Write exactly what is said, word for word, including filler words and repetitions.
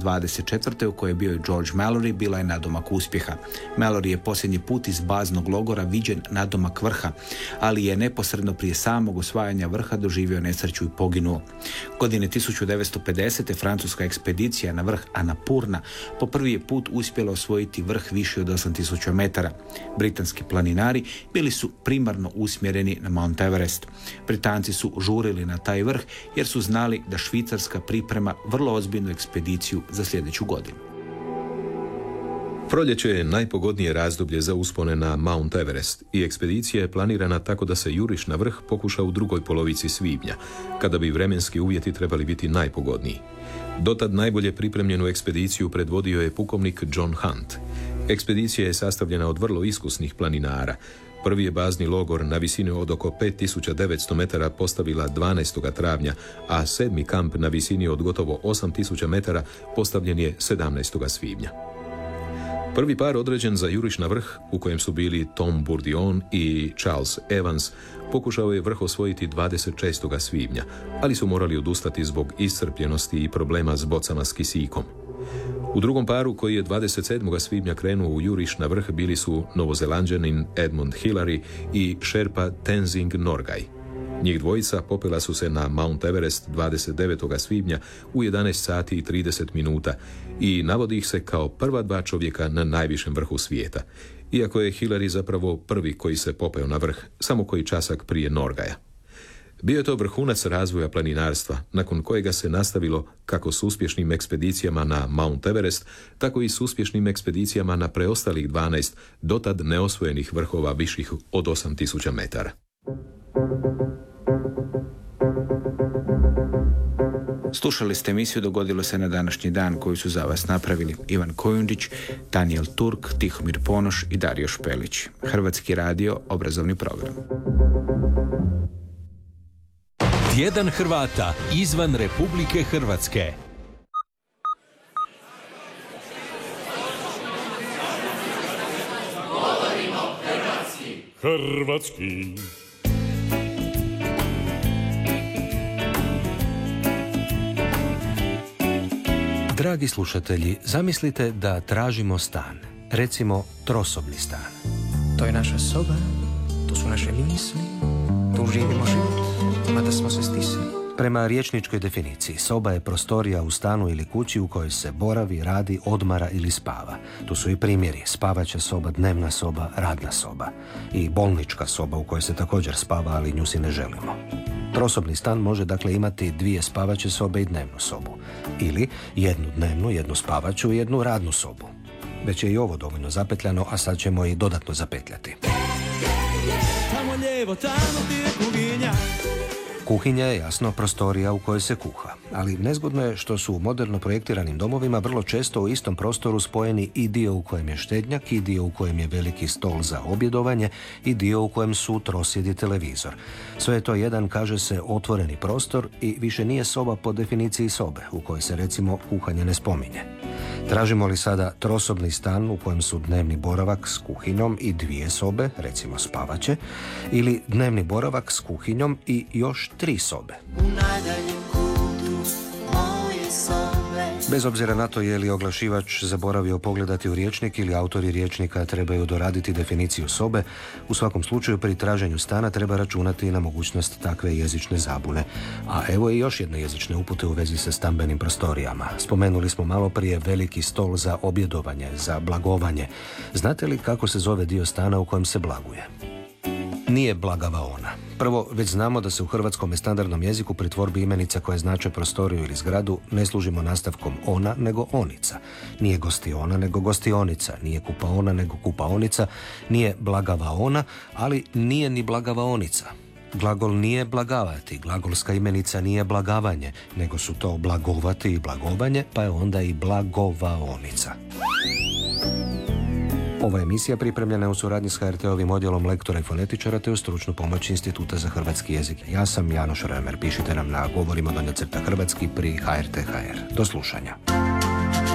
dvadeset četvrte u kojoj je bio i George Mallory bila je nadomak uspjeha. Mallory je posljednji put iz baznog logora viđen nadomak vrha, ali je neposredno prije samog osvajanja vrha doživio nesreću i poginuo. Godine tisuću devetsto pedesete francuska ekspedicija na vrh Annapurna po prvi je put uspjela osvojiti vrh viši od osam tisuća metara. Britanski planinari bili su primarno usmjereni na Mount Everest. Britanci su žurili na taj vrh jer su znali da Švicarska priprema vrlo ozbiljnu ekspediciju za sljedeću godinu. Proljeće je najpogodnije razdoblje za uspone na Mount Everest i ekspedicija je planirana tako da se juriš na vrh pokuša u drugoj polovici svibnja, kada bi vremenski uvjeti trebali biti najpogodniji. Dotad najbolje pripremljenu ekspediciju predvodio je pukovnik John Hunt. Ekspedicija je sastavljena od vrlo iskusnih planinara. Prvi je bazni logor na visini od oko pet tisuća devetsto metara postavila dvanaestog travnja, a sedmi kamp na visini od gotovo osam tisuća metara postavljen je sedamnaestog svibnja. Prvi par određen za juriš na vrh, u kojem su bili Tom Bourdion i Charles Evans, pokušao je vrh osvojiti dvadeset šestog svibnja, ali su morali odustati zbog iscrpljenosti i problema s bocama s kisikom. U drugom paru, koji je dvadeset sedmog svibnja krenuo u juriš na vrh, bili su Novozelanđanin Edmund Hillary i Šerpa Tenzing Norgay. Njih dvojica popela su se na Mount Everest dvadeset devetog svibnja u jedanaest sati i trideset minuta i navodi ih se kao prva dva čovjeka na najvišem vrhu svijeta, iako je Hillary zapravo prvi koji se popeo na vrh, samo koji časak prije Norgaya. Bio je to vrhunac razvoja planinarstva, nakon kojega se nastavilo kako s uspješnim ekspedicijama na Mount Everest, tako i s uspješnim ekspedicijama na preostalih dvanaest dotad neosvojenih vrhova viših od osam tisuća metara. Slušali ste emisiju Dogodilo se na današnji dan, koju su za vas napravili Ivan Kojundić, Danijel Turk, Tihomir Ponoš i Dario Špelić. Hrvatski radio, obrazovni program. Tjedan Hrvata izvan Republike Hrvatske. Govorimo hrvatski. Hrvatski. Dragi slušatelji, zamislite da tražimo stan, recimo trosobni stan. To je naša soba, to su naše misli, tu živimo život, mada smo se stisli. Prema rječničkoj definiciji, soba je prostorija u stanu ili kući u kojoj se boravi, radi, odmara ili spava. Tu su i primjeri: spavaća soba, dnevna soba, radna soba i bolnička soba u kojoj se također spava, ali nju si ne želimo. Trosobni stan može dakle imati dvije spavaće sobe i dnevnu sobu. Ili jednu dnevnu, jednu spavaću i jednu radnu sobu. Već je i ovo dovoljno zapetljano, a sad ćemo i dodatno zapetljati. Tamo lijevo, tamo ti je kuhinja. Kuhinja je jasno prostorija u kojoj se kuha, ali nezgodno je što su u moderno projektiranim domovima vrlo često u istom prostoru spojeni i dio u kojem je štednjak, i dio u kojem je veliki stol za objedovanje, i dio u kojem su trosjed i televizor. Sve je to jedan, kaže se, otvoreni prostor i više nije soba po definiciji sobe, u kojoj se recimo kuhanje ne spominje. Tražimo li sada trosobni stan u kojem su dnevni boravak s kuhinjom i dvije sobe, recimo spavaće, ili dnevni boravak s kuhinjom i još tri sobe? U najdaljem kutu moje sobe. Bez obzira na to je li oglašivač zaboravio pogledati u rječnik ili autori rječnika trebaju doraditi definiciju sobe, u svakom slučaju pri traženju stana treba računati na mogućnost takve jezične zabune. A evo i još jedne jezične upute u vezi sa stambenim prostorijama. Spomenuli smo malo prije veliki stol za objedovanje, za blagovanje. Znate li kako se zove dio stana u kojem se blaguje? Nije blagavaona. Prvo, već znamo da se u hrvatskom standardnom jeziku pri tvorbi imenica koje znače prostoriju ili zgradu ne služimo nastavkom ona, nego onica. Nije gostiona, nego gostionika. Nije kupaona, nego kupaonica. Nije blagavaona, ali nije ni blagavaonica. Glagol nije blagavati, glagolska imenica nije blagavanje, nego su to blagovati i blagovanje, pa je onda i blagovaonica. Ova emisija pripremljena je u suradnji s H R T-ovim odjelom lektora i fonetičara te u stručnu pomoć Instituta za hrvatski jezik. Ja sam Janoš Römer. Pišite nam na govorimo donja crta hrvatski pri H R T H R. Do slušanja.